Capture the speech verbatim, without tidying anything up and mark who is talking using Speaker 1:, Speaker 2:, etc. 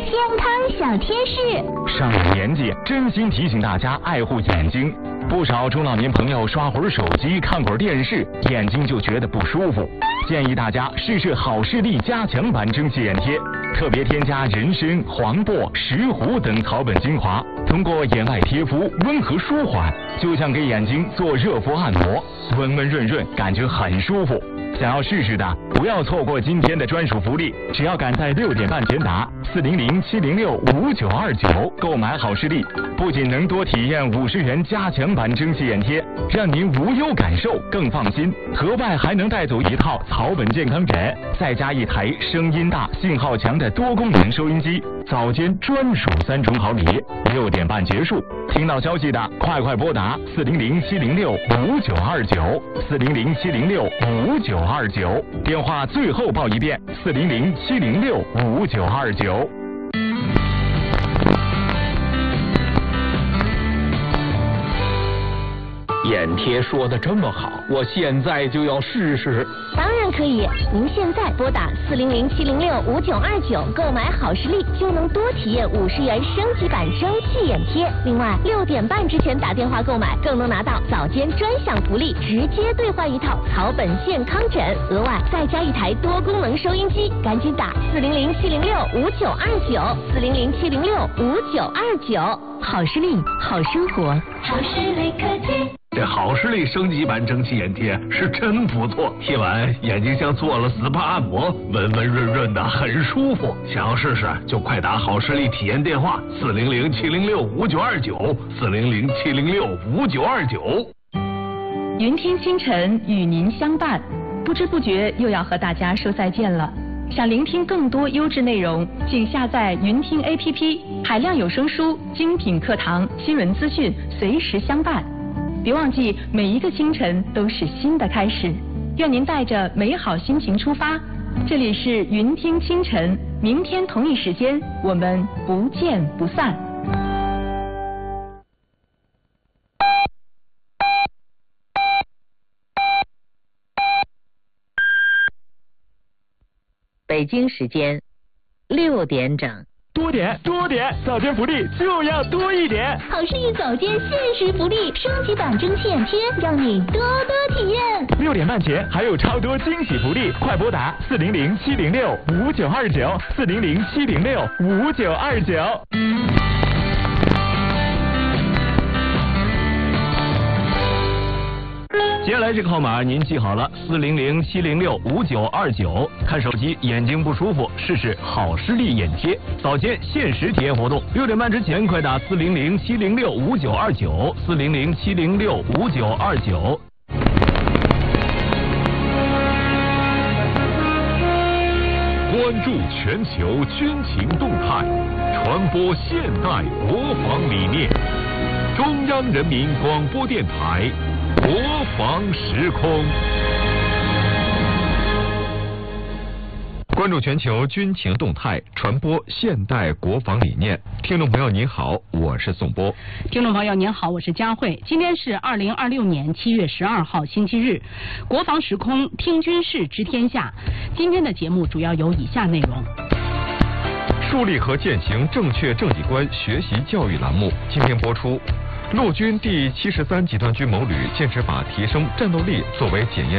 Speaker 1: 健康小贴士。
Speaker 2: 上了年纪，真心提醒大家爱护眼睛。不少中老年朋友刷会儿手机、看会儿电视，眼睛就觉得不舒服。建议大家试试好视力加强版蒸汽眼贴，特别添加人参、黄柏、石斛等草本精华，通过眼外贴敷，温和舒缓，就像给眼睛做热敷按摩，温温润润，感觉很舒服。想要试试的，不要错过今天的专属福利，只要赶在六点半前打四零零七零六五九二九购买好视力，不仅能多体验五十元加强版蒸汽眼贴，让您无忧感受更放心，额外还能带走一套草本健康枕，再加一台声音大、信号强的多功能收音机，早间专属三重好礼。六点半结束，听到消息的快快拨打四零零七零六五九二九四零零七零六五九二九，电话最后报一遍四零零七零六五九二九。
Speaker 3: 眼贴说的这么好，我现在就要试试。
Speaker 1: 当然可以，您现在拨打四零零七零六五九二九购买好视力，就能多体验五十元升级版蒸汽眼贴。另外，六点半之前打电话购买，更能拿到早间专享福利，直接兑换一套草本健康枕，额外再加一台多功能收音机。赶紧打四零零七零六五九二九四零零七零六五九二九。好视力，好生活。
Speaker 4: 好视力科技。
Speaker 3: 这好视力升级版蒸汽眼贴是真不错，贴完眼睛像做了 S P A 按摩，温温润润的，很舒服。想要试试就快打好视力体验电话四零零七零六五九二九四零零七零六五九二九。
Speaker 5: 云听清晨与您相伴，不知不觉又要和大家说再见了。想聆听更多优质内容，请下载云听 A P P， 海量有声书、精品课堂、新闻资讯，随时相伴。别忘记，每一个清晨都是新的开始。愿您带着美好心情出发。这里是云听清晨，明天同一时间我们不见不散。
Speaker 6: 北京时间六点整。
Speaker 2: 多点多点，早间福利就要多一点。
Speaker 1: 好视力早间限时福利，升级版蒸汽眼贴，让你多多体验。
Speaker 2: 六点半前还有超多惊喜福利，快拨打四零零七零六五九二九四零零七零六五九二九。接下来这个号码您记好了，四零零七零六五九二九。看手机眼睛不舒服，试试好视力眼贴，早间限时体验活动。六点半之前快打四零零七零六五九二九四零零七零六五九二九。
Speaker 7: 关注全球军情动态，传播现代国防理念。中央人民广播电台。国防时空，关注全球军情动态，传播现代国防理念。听众朋友您好，我是宋波。
Speaker 8: 听众朋友您好，我是佳慧。今天是二零二六年七月十二号星期日，国防时空听军事知天下。今天的节目主要有以下内容：
Speaker 7: 树立和践行正确政绩观学习教育栏目今天播出。陆军第七十三集团军某旅坚持把提升战斗力作为检验